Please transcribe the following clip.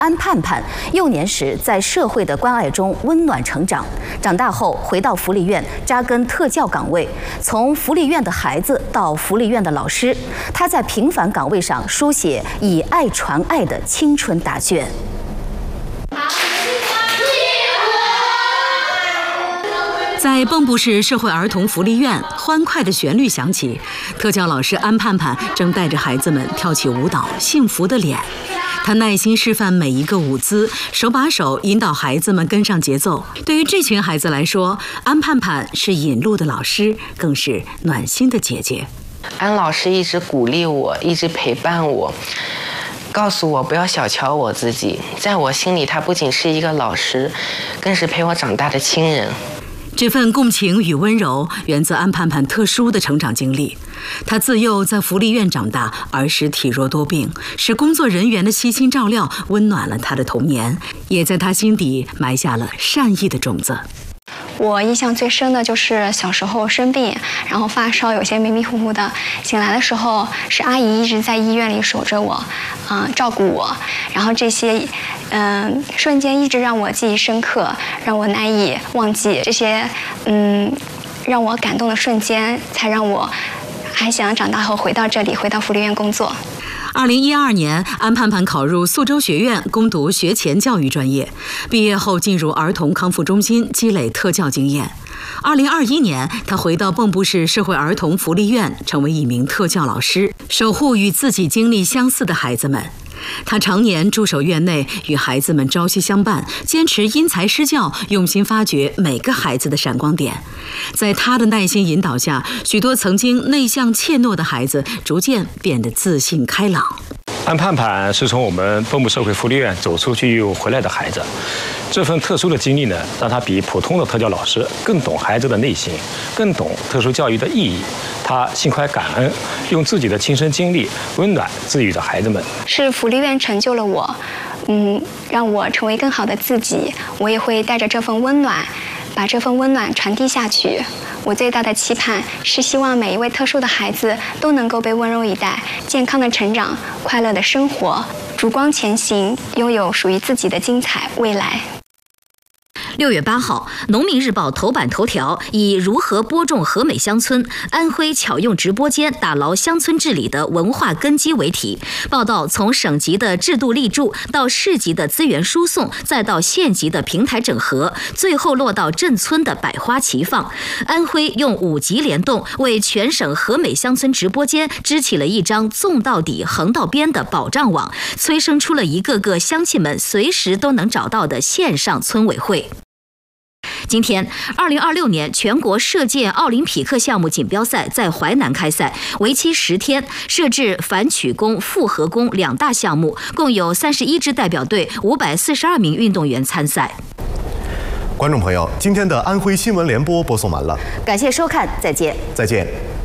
安盼盼幼年时在社会的关爱中温暖成长，长大后回到福利院扎根特教岗位，从福利院的孩子到福利院的老师，他在平凡岗位上书写以爱传爱的青春答卷。 在蚌埠市社会儿童福利院，欢快的旋律响起，特教老师安盼盼正带着孩子们跳起舞蹈，幸福的脸。他耐心示范每一个舞姿，手把手引导孩子们跟上节奏。对于这群孩子来说，安盼盼是引路的老师，更是暖心的姐姐。 安老师一直鼓励我，一直陪伴我，告诉我不要小瞧我自己。在我心里，他不仅是一个老师，更是陪我长大的亲人。 这份共情与温柔源自安盼盼特殊的成长经历。她自幼在福利院长大，儿时体弱多病，是工作人员的悉心照料温暖了她的童年，也在她心底埋下了善意的种子。 我印象最深的就是小时候生病，然后发烧，有些迷迷糊糊的，醒来的时候是阿姨一直在医院里守着我，照顾我，然后这些瞬间一直让我记忆深刻，让我难以忘记这些让我感动的瞬间，才让我还想长大后回到这里，回到福利院工作。 2012年，安盼盼考入苏州学院攻读学前教育专业，毕业后进入儿童康复中心积累特教经验。2021年，她回到蚌埠市社会儿童福利院，成为一名特教老师，守护与自己经历相似的孩子们。他常年驻守院内，与孩子们朝夕相伴，坚持因材施教，用心发掘每个孩子的闪光点。在他的耐心引导下，许多曾经内向怯懦的孩子逐渐变得自信开朗。 安盼盼是从我们蚌埠社会福利院走出去又回来的孩子，这份特殊的经历呢，让他比普通的特教老师更懂孩子的内心，更懂特殊教育的意义。他心怀感恩，用自己的亲身经历温暖治愈着孩子们。 是福利院成就了我，让我成为更好的自己。我也会带着这份温暖，把这份温暖传递下去。我最大的期盼是希望每一位特殊的孩子都能够被温柔以待，健康的成长，快乐的生活，烛光前行，拥有属于自己的精彩未来。 6月8号，《农民日报》头版头条以如何播种和美乡村，安徽巧用直播间打牢乡村治理的文化根基为题，报道从省级的制度立柱到市级的资源输送，再到县级的平台整合，最后落到镇村的百花齐放。安徽用5级联动，为全省和美乡村直播间织起了一张纵到底、横到边的保障网，催生出了一个个乡亲们随时都能找到的线上村委会。今天，2026年全国射箭奥林匹克项目锦标赛在淮南开赛，为期10天，设置反曲弓、复合弓2大项目，共有31支代表队、542名运动员参赛。 观众朋友，今天的安徽新闻联播播送完了， 感谢收看，再见。 再见。